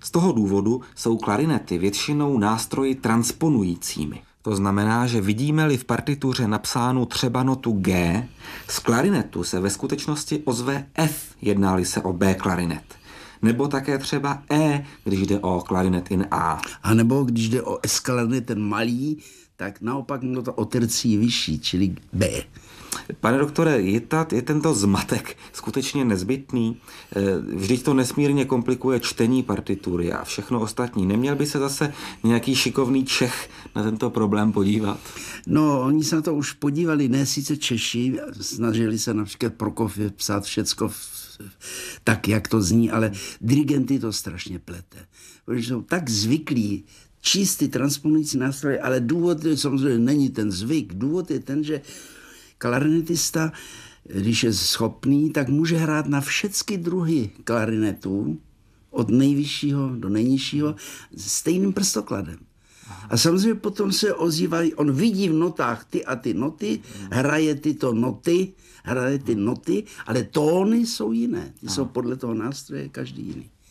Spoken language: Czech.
Z toho důvodu jsou klarinety většinou nástroji transponujícími. To znamená, že vidíme-li v partituře napsánu třeba notu G, z klarinetu se ve skutečnosti ozve F, jedná-li se o B klarinet. Nebo také třeba E, když jde o klarinet in A. A nebo když jde o S klarinet, ten malý, tak naopak nota o tercí vyšší, čili B. Pane doktore, je tento zmatek skutečně nezbytný? Vždyť to nesmírně komplikuje čtení partitury a všechno ostatní. Neměl by se zase nějaký šikovný Čech na tento problém podívat? No, oni se na to už podívali, ne sice Češi, snažili se například Prokofiev psát všecko tak, jak to zní, ale dirigenty to strašně plete. Protože jsou tak zvyklí číst ty transponující nástroje, ale důvod samozřejmě není ten zvyk. Důvod je ten, že klarinetista, když je schopný, tak může hrát na všechny druhy klarinetů, od nejvyššího do nejnižšího, stejným prstokladem. A samozřejmě potom se ozývají, on vidí v notách ty a ty noty, hraje ty noty, ale tóny jsou jiné. Ty jsou podle toho nástroje každý jiný.